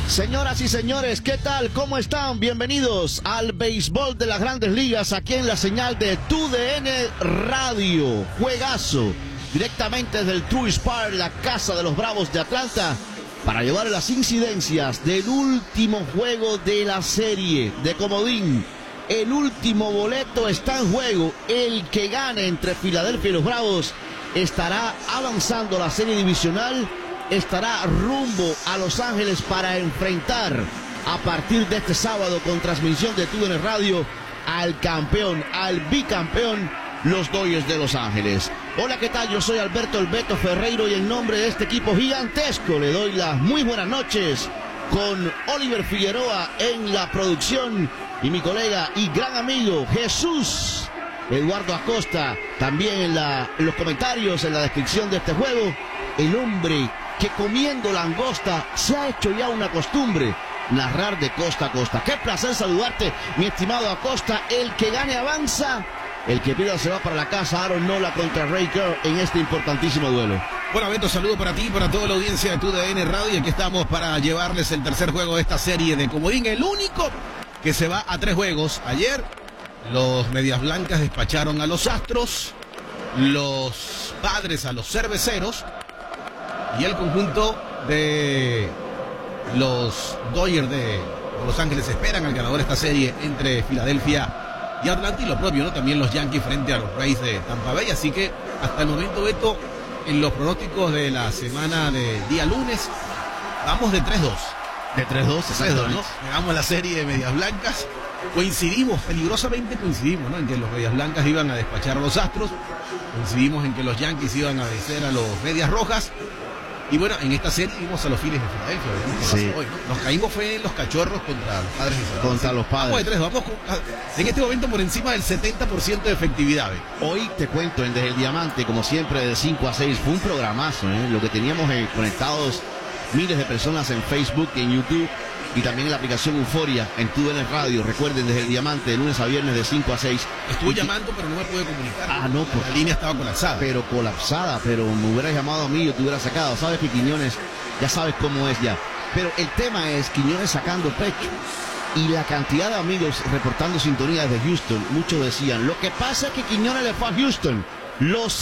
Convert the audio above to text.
Señoras y señores, ¿qué tal? ¿Cómo están? Bienvenidos al béisbol de las Grandes Ligas aquí en la señal de TUDN Radio. Juegazo directamente desde el Truist Park, la casa de los Bravos de Atlanta, para llevar las incidencias del último juego de la serie de comodín. El último boleto está en juego. El que gane entre Filadelfia y los Bravos estará avanzando la serie divisional, estará rumbo a Los Ángeles para enfrentar a partir de este sábado con transmisión de TUDN Radio al campeón, al bicampeón, los Dodgers de Los Ángeles. Hola, ¿qué tal? Yo soy Alberto El Beto Ferreiro y en nombre de este equipo gigantesco le doy las muy buenas noches con Oliver Figueroa en la producción y mi colega y gran amigo Jesús Eduardo Acosta también en los comentarios, en la descripción de este juego. El hombre que comiendo langosta se ha hecho ya una costumbre narrar de costa a costa. Qué placer saludarte, mi estimado Acosta. El que gane avanza, el que pierda se va para la casa. Aaron Nola contra Ray Kerr en este importantísimo duelo. Bueno, Beto, saludo para ti y para toda la audiencia de TUDN Radio. Y aquí estamos para llevarles el tercer juego de esta serie de comodín, el único que se va a 3 juegos. Ayer los Medias Blancas despacharon a los Astros, los Padres a los Cerveceros, y el conjunto de los Dodgers de Los Ángeles esperan al ganador de esta serie entre Filadelfia y Atlanta, y lo propio, ¿no? También los Yankees frente a los Rays de Tampa Bay. Así que hasta el momento, Beto, en los pronósticos de la semana de día lunes, vamos de 3-2. De 3-2, exacto, ¿no? Llegamos a la serie de Medias Blancas. Coincidimos, peligrosamente coincidimos, ¿no? En que los Medias Blancas iban a despachar a los Astros. Coincidimos en que los Yankees iban a vencer a los Medias Rojas. Y bueno, en esta serie vimos a los Phillies de Filadelfia. Sí. Hoy, ¿no? Nos caímos fue en los Cachorros contra los Padres de Filadelfia. Contra los Padres. Vamos de 3, vamos en este momento por encima del 70% de efectividad. Hoy te cuento en Desde el Diamante, como siempre, de 5 a 6. Fue un programazo, ¿eh? Lo que teníamos conectados miles de personas en Facebook, en YouTube y también en la aplicación Euforia, en TUDN Radio. Recuerden, Desde el Diamante, de lunes a viernes de 5 a 6. Estuve llamando, pero no me pude comunicar. Ah, no, la línea estaba colapsada. Pero colapsada, pero me hubieras llamado a mí, yo te hubiera sacado. Sabes que Quiñones, ya sabes cómo es ya. Pero el tema es Quiñones sacando pecho. Y la cantidad de amigos reportando sintonía desde Houston, muchos decían, lo que pasa es que Quiñones le fue a Houston. Los